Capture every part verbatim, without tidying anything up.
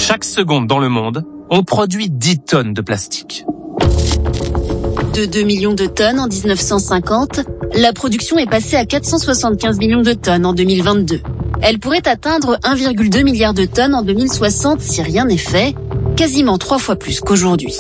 Chaque seconde dans le monde, on produit dix tonnes de plastique. De deux millions de tonnes en dix-neuf cent cinquante, la production est passée à quatre cent soixante-quinze millions de tonnes en deux mille vingt-deux. Elle pourrait atteindre un virgule deux milliard de tonnes en deux mille soixante si rien n'est fait, quasiment trois fois plus qu'aujourd'hui.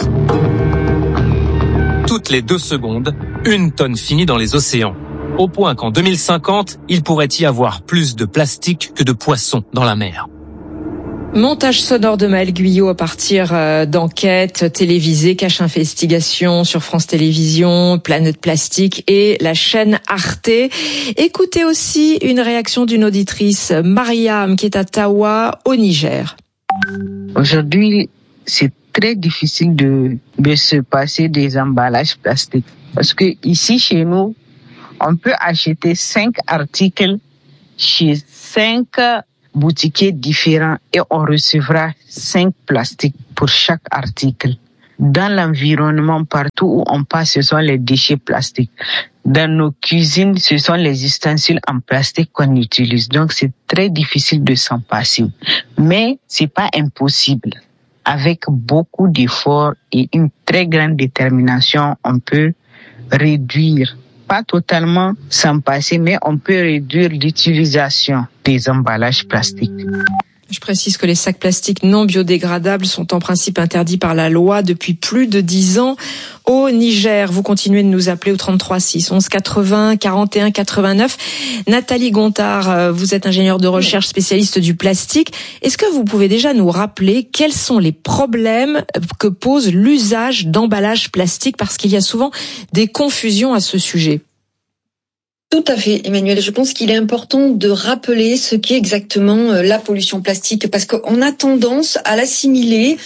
Toutes les deux secondes, une tonne finit dans les océans. Au point qu'en deux mille cinquante, il pourrait y avoir plus de plastique que de poissons dans la mer. Montage sonore de Maël Guyot à partir d'enquêtes télévisées, Cache Investigation sur France Télévisions, Planète Plastique et la chaîne Arte. Écoutez aussi une réaction d'une auditrice, Mariam, qui est à Tawa, au Niger. Aujourd'hui, c'est très difficile de, de se passer des emballages plastiques. Parce que ici, chez nous, on peut acheter cinq articles chez cinq boutiquiers différents et on recevra cinq plastiques pour chaque article. Dans l'environnement, partout où on passe, ce sont les déchets plastiques. Dans nos cuisines, ce sont les ustensiles en plastique qu'on utilise. Donc, c'est très difficile de s'en passer. Mais c'est pas impossible. Avec beaucoup d'efforts et une très grande détermination, on peut réduire, pas totalement s'en passer, mais on peut réduire l'utilisation des emballages plastiques. Je précise que les sacs plastiques non biodégradables sont en principe interdits par la loi depuis plus de dix ans au Niger. Vous continuez de nous appeler au trente-trois six onze quatre-vingts quarante et un quatre-vingt-neuf. Nathalie Gontard, vous êtes ingénieure de recherche spécialiste du plastique. Est-ce que vous pouvez déjà nous rappeler quels sont les problèmes que pose l'usage d'emballages plastiques, parce qu'il y a souvent des confusions à ce sujet? Tout à fait, Emmanuel. Je pense qu'il est important de rappeler ce qu'est exactement la pollution plastique, parce qu'on a tendance à l'assimiler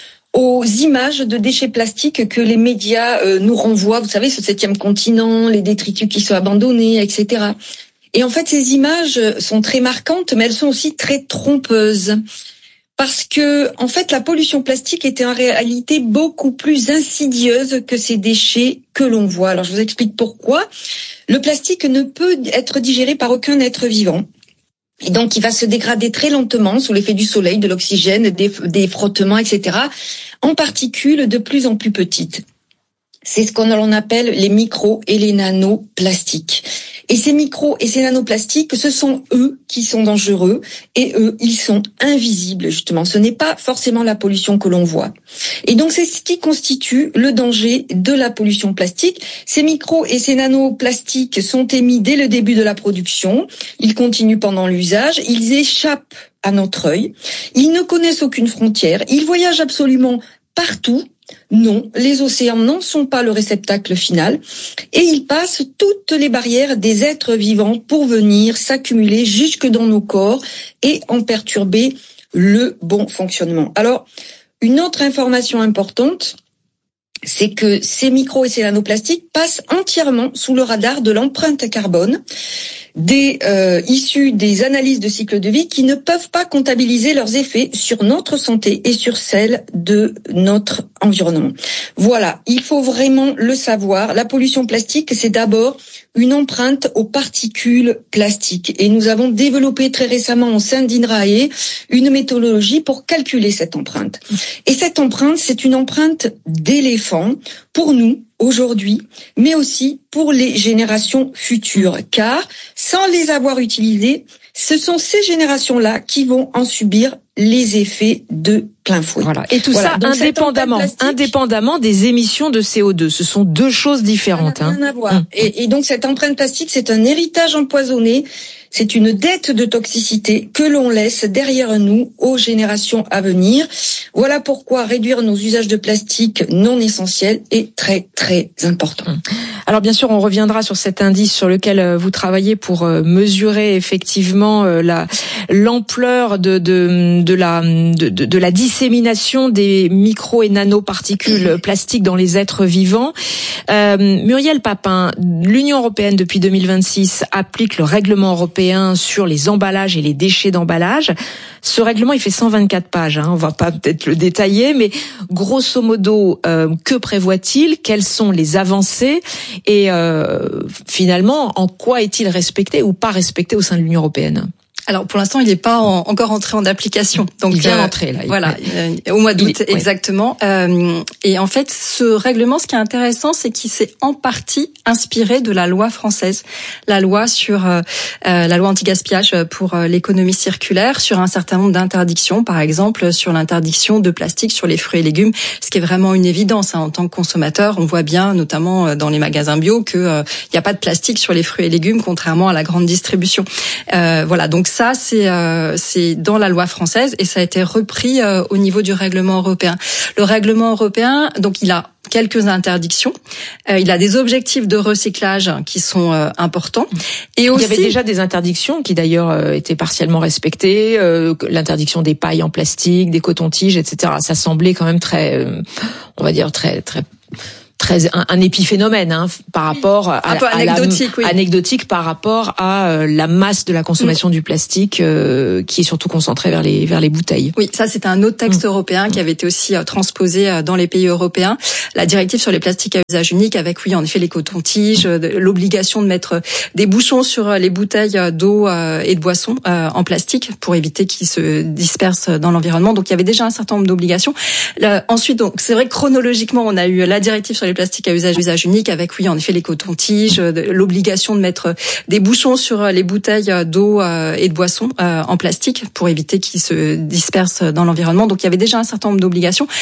aux images de déchets plastiques que les médias nous renvoient. Vous savez, ce septième continent, les détritus qui sont abandonnés, et cetera. Et en fait, ces images sont très marquantes, mais elles sont aussi très trompeuses. Parce que, en fait, la pollution plastique est en réalité beaucoup plus insidieuse que ces déchets que l'on voit. Alors, je vous explique pourquoi. Le plastique ne peut être digéré par aucun être vivant. Et donc, il va se dégrader très lentement sous l'effet du soleil, de l'oxygène, des, des frottements, et cetera, en particules de plus en plus petites. C'est ce qu'on appelle les micros et les nanoplastiques. Et ces micros et ces nanoplastiques, ce sont eux qui sont dangereux et eux, ils sont invisibles, justement. Ce n'est pas forcément la pollution que l'on voit. Et donc, c'est ce qui constitue le danger de la pollution plastique. Ces micros et ces nanoplastiques sont émis dès le début de la production. Ils continuent pendant l'usage. Ils échappent à notre œil. Ils ne connaissent aucune frontière. Ils voyagent absolument partout. Non, les océans n'en sont pas le réceptacle final et ils passent toutes les barrières des êtres vivants pour venir s'accumuler jusque dans nos corps et en perturber le bon fonctionnement. Alors, une autre information importante, c'est que ces micros et ces nanoplastiques passent entièrement sous le radar de l'empreinte carbone des euh, issus des analyses de cycle de vie qui ne peuvent pas comptabiliser leurs effets sur notre santé et sur celle de notre environnement. Voilà, il faut vraiment le savoir. La pollution plastique, c'est d'abord une empreinte aux particules plastiques. Et nous avons développé très récemment au sein d'INRAE une méthodologie pour calculer cette empreinte. Et cette empreinte, c'est une empreinte d'éléphant pour nous, aujourd'hui, mais aussi pour les générations futures. Car, sans les avoir utilisées, ce sont ces générations-là qui vont en subir les effets de plein fouet. Voilà. Et tout voilà. ça donc indépendamment, indépendamment des émissions de C O deux. Ce sont deux choses différentes. Ça n'a rien hein. à voir. Mmh. Et, et donc cette empreinte plastique, c'est un héritage empoisonné. C'est une dette de toxicité que l'on laisse derrière nous aux générations à venir. Voilà pourquoi réduire nos usages de plastique non essentiels est très, très important. Alors bien sûr, on reviendra sur cet indice sur lequel vous travaillez pour mesurer effectivement la l'ampleur de de de la de, de la dissémination des micro et nanoparticules plastiques dans les êtres vivants. Euh, Muriel Papin, l'Union européenne depuis deux mille vingt-six applique le règlement européen sur les emballages et les déchets d'emballage. Ce règlement, il fait cent vingt-quatre pages. Hein. On va pas peut-être le détailler, mais grosso modo, euh, que prévoit-il? Quelles sont les avancées? Et euh, finalement, en quoi est-il respecté ou pas respecté au sein de l'Union européenne? Alors pour l'instant, il n'est pas en, encore entré en application. Donc il vient euh, d'entrer là. Voilà, euh, au mois d'août est, exactement. Ouais. Euh, et en fait, ce règlement, ce qui est intéressant, c'est qu'il s'est en partie inspiré de la loi française, la loi sur euh, la loi anti-gaspillage pour euh, l'économie circulaire, sur un certain nombre d'interdictions, par exemple sur l'interdiction de plastique sur les fruits et légumes, ce qui est vraiment une évidence hein, en tant que consommateur. On voit bien, notamment dans les magasins bio, que il euh, n'y a pas de plastique sur les fruits et légumes, contrairement à la grande distribution. Euh, voilà, donc ça c'est euh, c'est dans la loi française et ça a été repris euh, au niveau du règlement européen. Le règlement européen, donc il a quelques interdictions, euh, il a des objectifs de recyclage qui sont euh, importants et aussi il y avait déjà des interdictions qui d'ailleurs euh, étaient partiellement respectées, euh, l'interdiction des pailles en plastique, des cotons-tiges, et cetera. Ça semblait quand même très, euh, on va dire très très très un, un épiphénomène hein, par rapport à, un peu anecdotique, à la, oui. anecdotique par rapport à euh, la masse de la consommation mmh. du plastique euh, qui est surtout concentrée vers les vers les bouteilles. Oui, ça c'était un autre texte mmh. européen qui avait été aussi euh, transposé euh, dans les pays européens. La directive sur les plastiques à usage unique avec oui en effet les cotons-tiges, euh, l'obligation de mettre des bouchons sur euh, les bouteilles d'eau euh, et de boissons euh, en plastique pour éviter qu'ils se dispersent dans l'environnement. Donc il y avait déjà un certain nombre d'obligations. Là, ensuite donc c'est vrai que chronologiquement on a eu la directive sur les plastiques à usage, usage unique avec, oui, en effet, les cotons-tiges, l'obligation de mettre des bouchons sur les bouteilles d'eau et de boissons en plastique pour éviter qu'ils se dispersent dans l'environnement. Donc, il y avait déjà un certain nombre d'obligations.